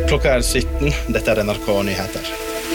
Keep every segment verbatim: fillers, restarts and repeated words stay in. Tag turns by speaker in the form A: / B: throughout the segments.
A: Klokka er sytten, dette er N R K Nyheter.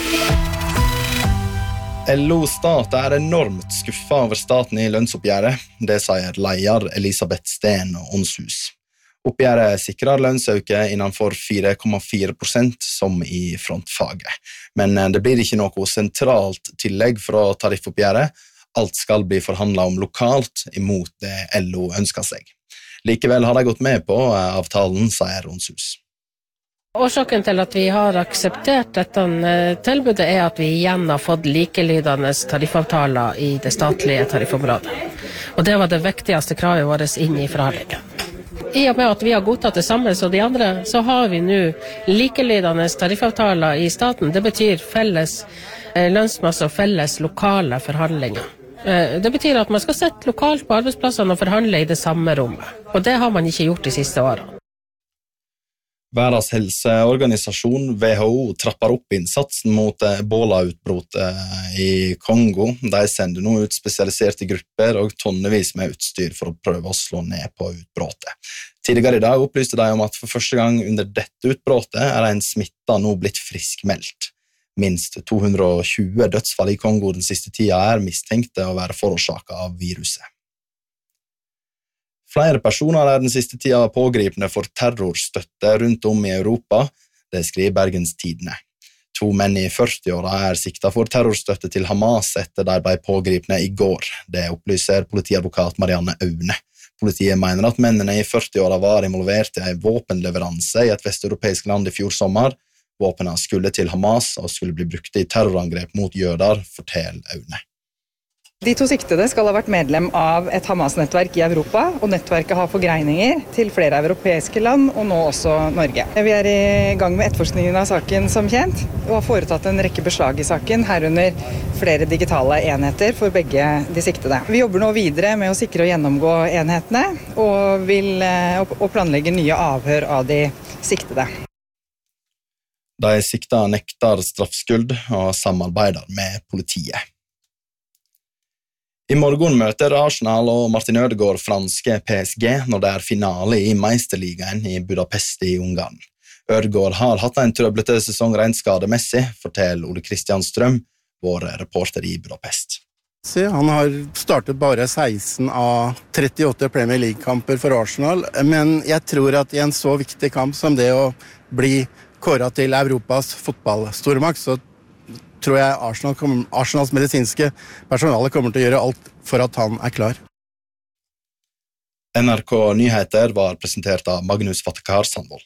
A: L O Stat er enormt skuffet over staten i lønnsoppgjøret. Det sier leder Elisabeth Steen og Åndshus. Oppgjøret sikrer lønnsøke innenfor fire komma fire prosent som i frontfaget. Men det blir ikke noe sentralt tillegg fra tariffoppgjøret. Alt skal bli forhandlet om lokalt imot det L O ønsker seg. Likevel har de gått med på avtalen, sier Åndshus.
B: Årsaken til at vi har akseptert dette tilbudet er at vi igjen har fått likelydende tariffavtaler i det statlige tariffområdet. Og det var det viktigste kravet vårt inn i forhandlingen. I og med at vi har godtatt det samme som de andre, så har vi nå likelydende tariffavtaler i staten. Det betyr felles lønnsmasse og felles lokale forhandlinger. Det betyr at man skal sitte lokalt på arbeidsplassene og forhandle i det samme rommet. Og det har man ikke gjort de siste årene.
A: Verdens helseorganisasjon W H O trapper opp innsatsen mot ebola-utbruddet i Kongo. De sender nå ut spesialiserte grupper og tonnevis med utstyr for å prøve å slå ned på utbruddet. Tidligere i dag opplyste de om at for første gang under dette utbruddet er en smittet nå blitt friskmeldt. Minst to hundre og tjue dødsfall i Kongo den siste tida er mistenkte å være forårsaket av viruset. Flere personer er den siste tida pågripne for terrorstøtte rundt om i Europa, det skriver Bergens Tidende. To menn i førti-åra er siktet for terrorstøtte til Hamas etter de ble pågripne i går. Det opplyser politiadvokat Marianne Aune. Politiet mener at mennene i førti-åra var involvert i en våpenleveranse i et vesteuropeisk land i fjor sommer. Våpene skulle til Hamas og skulle bli brukt i terrorangrep mot jøder, forteller Aune.
C: De to siktede skal ha vært medlem av et Hamas-nettverk i Europa, og nettverket har forgreininger til flere europeiske land, og nå også Norge. Vi er i gang med etterforskningen av saken som kjent, og har foretatt en rekke beslag i saken, herunder flere digitale enheter for begge de siktede. Vi jobber nå videre med å sikre og gjennomgå enhetene, og vil og planlegge nye avhør av de siktede.
A: De sikta nekter straffskyld og samarbeider med politiet. I morgen møter Arsenal og Martin Ødegaard franske P S G når det er finale i Meisterligaen i Budapest i Ungarn. Ødegaard har hatt en trøblete sesong rent skademessig, forteller Ole Kristian Strøm, vår reporter i Budapest.
D: Han har startet bare seksten av trettiåtte Premier League-kamper for Arsenal, men jeg tror at i en så viktig kamp som det å bli kåret til Europas fotballstormakt, så tror jeg Arsenal kommer, Arsenals medisinske personale kommer til å gjøre alt for at han er klar.
A: N R K Nyheter var presentert av Magnus Vatekar Sandvold.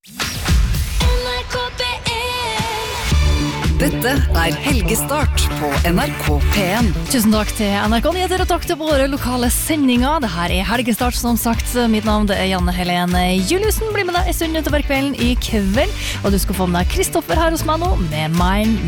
E: Dette er Helgestart på N R K P en.
F: Tusen takk til N R K Nyheter og takk til våre lokale sendinger. Dette er Helgestart som sagt. Mitt navn er Janne Helene Juliussen. Bli med deg en stund utover kvelden i kveld. Og du skal få med deg Kristoffer her hos meg nå med Mine